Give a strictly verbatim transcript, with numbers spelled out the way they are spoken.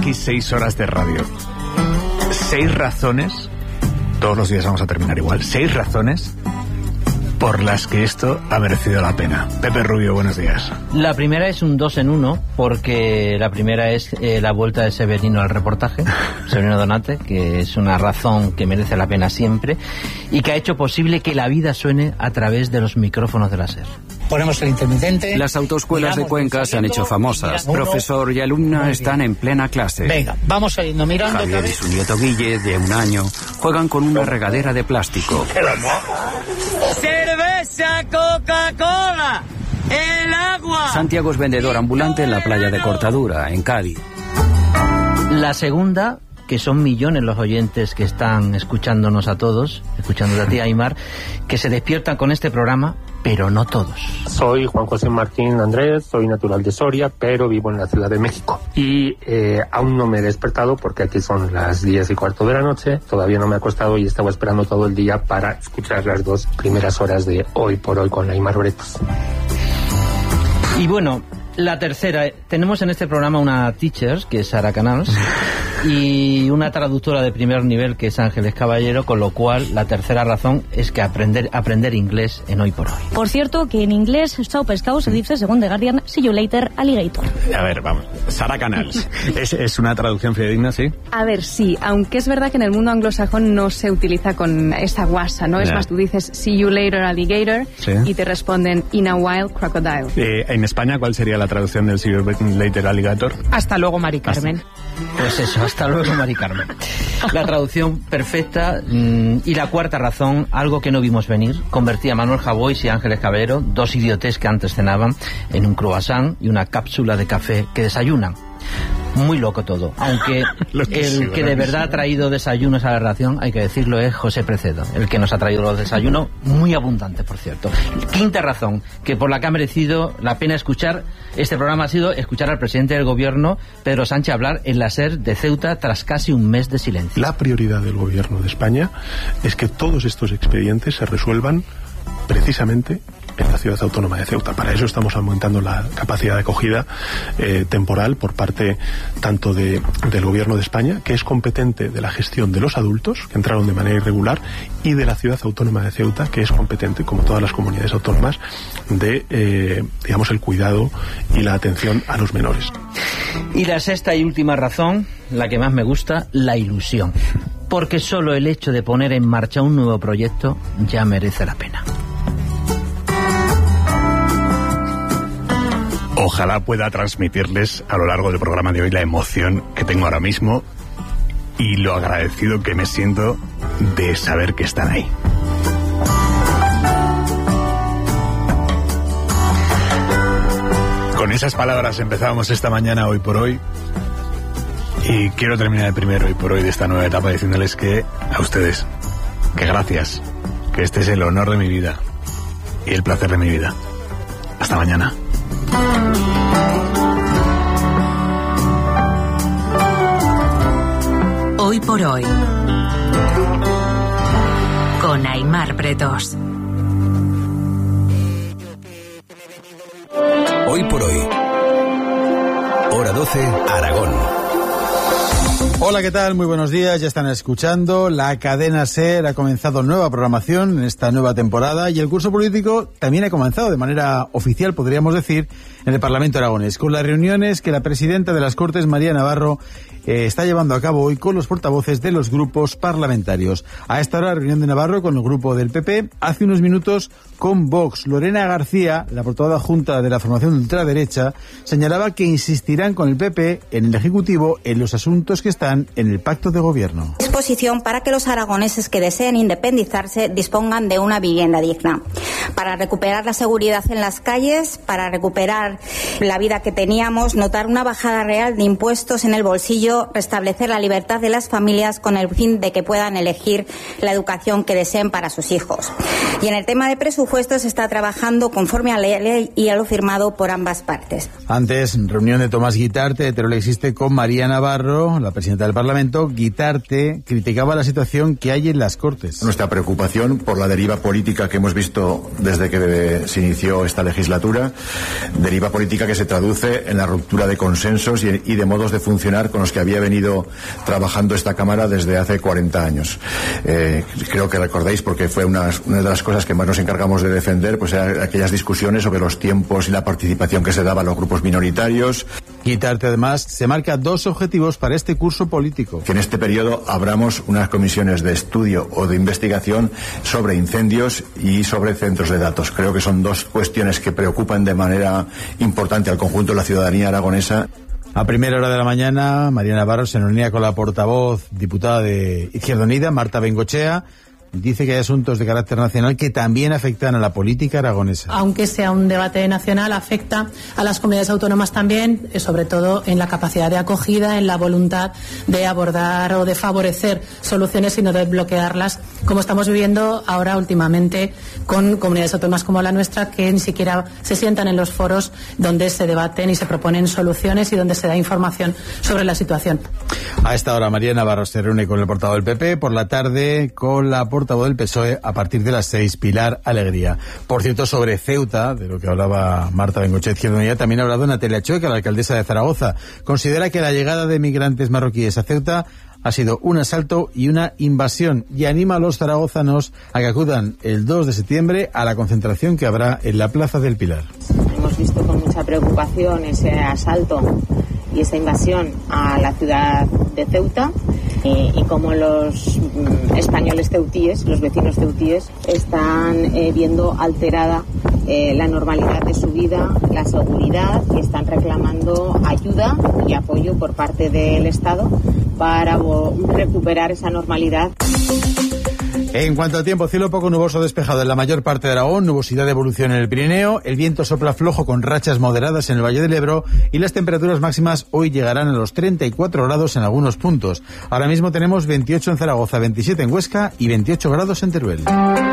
aquí seis horas de radio. Seis razones, todos los días vamos a terminar igual, seis razones por las que esto ha merecido la pena. Pepe Rubio, buenos días. La primera es un dos en uno, porque la primera es eh, la vuelta de Severino al reportaje, Severino Donate, que es una razón que merece la pena siempre y que ha hecho posible que la vida suene a través de los micrófonos de la SER. Ponemos el intermitente. Las autoescuelas de Cuenca se han hecho famosas. Profesor y alumna están en plena clase. Venga, vamos a irnos mirando. Javier y su nieto Guille, de un año, juegan con una regadera de plástico. ¡Cerveza, Coca-Cola! ¡El agua! Santiago es vendedor ambulante en la playa de Cortadura, en Cádiz. La segunda, que son millones los oyentes que están escuchándonos a todos, escuchándote a ti, Aymar, que se despiertan con este programa, pero no todos. Soy Juan José Martín Andrés, soy natural de Soria, pero vivo en la Ciudad de México. Y eh, aún no me he despertado porque aquí son las diez y cuarto de la noche, todavía no me he acostado y estaba esperando todo el día para escuchar las dos primeras horas de Hoy por Hoy con Aymar Bretos. Y bueno, la tercera, tenemos en este programa una teacher, que es Sara Canals, y una traductora de primer nivel, que es Ángeles Caballero, con lo cual la tercera razón es que aprender aprender inglés en Hoy por Hoy. Por cierto, que en inglés, chao pescado se dice, según The Guardian, see you later, alligator. A ver, vamos, Sara Canals, ¿es, es una traducción fidedigna, sí? A ver, sí, aunque es verdad que en el mundo anglosajón no se utiliza con esa guasa, ¿no? Yeah. Es más, tú dices see you later, alligator, ¿sí? Y te responden in a while, crocodile. Eh, en España, ¿cuál sería la traducción del see you later, alligator? Hasta luego, Mari Carmen. Hasta... Pues eso, hasta luego, Mari Carmen. La traducción perfecta. Mmm, y la cuarta razón, algo que no vimos venir, convertía a Manuel Javois y Ángeles Caballero, dos idiotes que antes cenaban, en un croissant y una cápsula de café que desayunan. Muy loco todo, aunque el que de verdad ha traído desayunos a la redacción, hay que decirlo, es José Precedo, el que nos ha traído los desayunos, muy abundantes, por cierto. Quinta razón, que por la que ha merecido la pena escuchar este programa, ha sido escuchar al presidente del gobierno, Pedro Sánchez, hablar en la SER de Ceuta tras casi un mes de silencio. La prioridad del gobierno de España es que todos estos expedientes se resuelvan precisamente en la ciudad autónoma de Ceuta. Para eso estamos aumentando la capacidad de acogida eh, temporal por parte tanto de, del gobierno de España, que es competente de la gestión de los adultos que entraron de manera irregular, y de la ciudad autónoma de Ceuta, que es competente, como todas las comunidades autónomas, de eh, digamos el cuidado y la atención a los menores. Y la sexta y última razón, la que más me gusta, la ilusión, porque solo el hecho de poner en marcha un nuevo proyecto ya merece la pena. Ojalá pueda transmitirles a lo largo del programa de hoy la emoción que tengo ahora mismo y lo agradecido que me siento de saber que están ahí. Con esas palabras empezamos esta mañana Hoy por Hoy, y quiero terminar el primer Hoy por Hoy de esta nueva etapa diciéndoles que a ustedes, que gracias, que este es el honor de mi vida y el placer de mi vida. Hasta mañana. Hoy por Hoy con Aymar Bretos. Hoy por Hoy, hora doce, Aragón. Hola, ¿qué tal? Muy buenos días. Ya están escuchando. La cadena SER ha comenzado nueva programación en esta nueva temporada, y el curso político también ha comenzado de manera oficial, podríamos decir, en el Parlamento aragonés, con las reuniones que la presidenta de las Cortes, María Navarro, eh, está llevando a cabo hoy con los portavoces de los grupos parlamentarios. A esta hora, reunión de Navarro con el grupo del P P, hace unos minutos con Vox. Lorena García, la portavoz adjunta de la formación de ultraderecha, señalaba que insistirán con el P P en el Ejecutivo en los asuntos que están en el pacto de gobierno. Disposición para que los aragoneses que deseen independizarse dispongan de una vivienda digna, para recuperar la seguridad en las calles, para recuperar la vida que teníamos, notar una bajada real de impuestos en el bolsillo, restablecer la libertad de las familias con el fin de que puedan elegir la educación que deseen para sus hijos. Y en el tema de presupuestos se está trabajando conforme a la ley y a lo firmado por ambas partes. Antes, reunión de Tomás Guitarte, de Teruel Existe, con María Navarro, la presidenta del Parlamento, Guitarte, criticaba la situación que hay en las Cortes. Nuestra preocupación por la deriva política que hemos visto desde que se inició esta legislatura, deriva política que se traduce en la ruptura de consensos y, y de modos de funcionar con los que había venido trabajando esta Cámara desde hace cuarenta años. Eh, creo que recordáis, porque fue una, una de las cosas que más nos encargamos de defender, pues eran aquellas discusiones sobre los tiempos y la participación que se daba a los grupos minoritarios. Guitarte, además, se marca dos objetivos para este curso político. Que en este periodo abramos unas comisiones de estudio o de investigación sobre incendios y sobre centros de datos. Creo que son dos cuestiones que preocupan de manera importante al conjunto de la ciudadanía aragonesa. A primera hora de la mañana, María Navarro se reunía con la portavoz diputada de Izquierda Unida, Marta Bengochea. Dice que hay asuntos de carácter nacional que también afectan a la política aragonesa. Aunque sea un debate nacional, afecta a las comunidades autónomas también, sobre todo en la capacidad de acogida, en la voluntad de abordar o de favorecer soluciones y no de bloquearlas, como estamos viviendo ahora últimamente con comunidades autónomas como la nuestra, que ni siquiera se sientan en los foros donde se debaten y se proponen soluciones y donde se da información sobre la situación. A esta hora, María Navarro se reúne con el portavoz del P P, por la tarde con la portavoz del P S O E a partir de las seis, Pilar Alegría. Por cierto, sobre Ceuta, de lo que hablaba Marta Bengochea, Izquierda Unida, también ha hablado Natalia Chueca, la alcaldesa de Zaragoza. Considera que la llegada de migrantes marroquíes a Ceuta ha sido un asalto y una invasión, y anima a los zaragozanos a que acudan el dos de septiembre a la concentración que habrá en la Plaza del Pilar. Hemos visto con mucha preocupación ese asalto y esa invasión a la ciudad de Ceuta y, y cómo los mm, españoles ceutíes, los vecinos ceutíes, están eh, viendo alterada eh, la normalidad de su vida, la seguridad, y están reclamando ayuda y apoyo por parte del Estado para recuperar esa normalidad. En cuanto al tiempo, cielo poco nuboso despejado en la mayor parte de Aragón, nubosidad de evolución en el Pirineo, el viento sopla flojo con rachas moderadas en el Valle del Ebro y las temperaturas máximas hoy llegarán a los treinta y cuatro grados en algunos puntos. Ahora mismo tenemos veintiocho en Zaragoza, veintisiete en Huesca y veintiocho grados en Teruel.